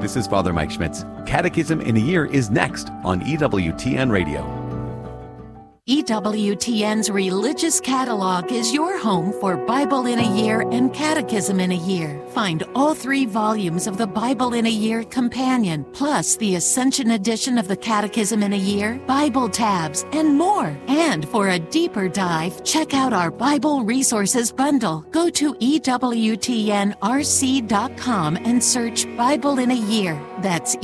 This is Father Mike Schmitz. Catechism in a Year is next on EWTN Radio. EWTN's Religious Catalog is your home for Bible in a Year and Catechism in a Year. Find all 3 volumes of the Bible in a Year Companion, plus the Ascension edition of the Catechism in a Year, Bible tabs, and more. And for a deeper dive, check out our Bible Resources Bundle. Go to EWTNRC.com and search Bible in a Year. That's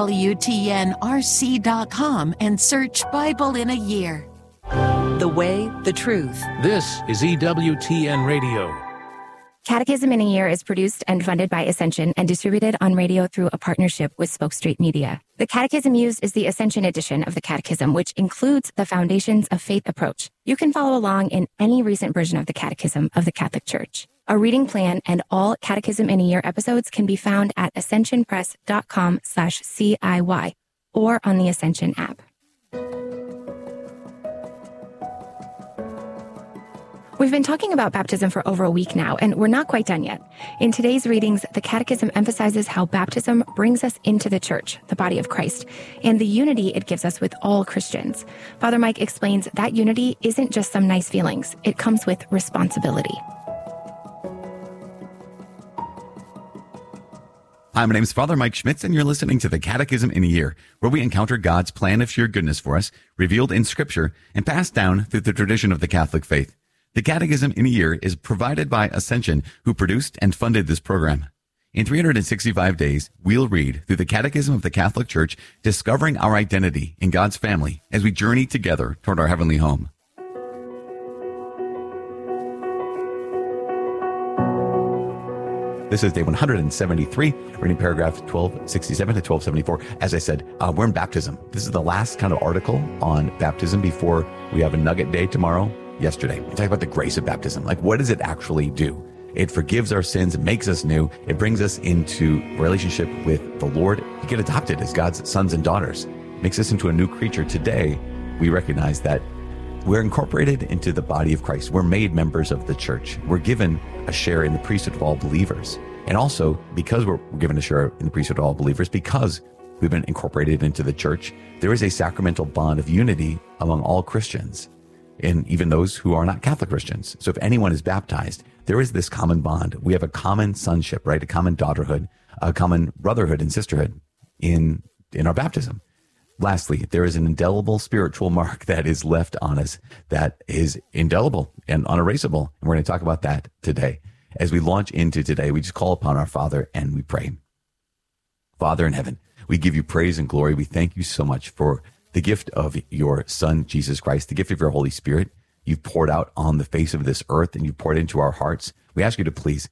EWTNRC.com and search Bible in a Year. The Way, the Truth. This is EWTN Radio. Catechism in a Year is produced and funded by Ascension and distributed on radio through a partnership with Spoke Street Media. The catechism used is the Ascension edition of the Catechism, which includes the Foundations of Faith approach. You can follow along in any recent version of the Catechism of the Catholic Church. A reading plan and all Catechism in a Year episodes can be found at ascensionpress.com/CIY or on the Ascension app. We've been talking about baptism for over a week now, and we're not quite done yet. In today's readings, the Catechism emphasizes how baptism brings us into the Church, the body of Christ, and the unity it gives us with all Christians. Father Mike explains that unity isn't just some nice feelings. It comes with responsibility. Hi, my name is Father Mike Schmitz, and you're listening to the Catechism in a Year, where we encounter God's plan of sheer goodness for us, revealed in Scripture, and passed down through the tradition of the Catholic faith. The Catechism in a Year is provided by Ascension, who produced and funded this program. In 365 days, we'll read through the Catechism of the Catholic Church, discovering our identity in God's family as we journey together toward our heavenly home. This is day 173, reading paragraph 1267 to 1274. As I said, we're in baptism. This is the last kind of article on baptism before we have a nugget day tomorrow. Yesterday, we talked about the grace of baptism. Like, what does it actually do? It forgives our sins. It makes us new. It brings us into a relationship with the Lord. We get adopted as God's sons and daughters. It makes us into a new creature. Today, we recognize that we're incorporated into the body of Christ. We're made members of the church. We're given a share in the priesthood of all believers. And also, because we're given a share in the priesthood of all believers, because we've been incorporated into the church, there is a sacramental bond of unity among all Christians, and even those who are not Catholic Christians. So if anyone is baptized, there is this common bond. We have a common sonship, right? A common daughterhood, a common brotherhood and sisterhood in our baptism. Lastly, there is an indelible spiritual mark that is left on us that is indelible and unerasable. And we're going to talk about that today. As we launch into today, we just call upon our Father and we pray. Father in heaven, we give you praise and glory. We thank you so much for the gift of your Son, Jesus Christ, the gift of your Holy Spirit. You've poured out on the face of this earth and you've poured into our hearts. We ask you to please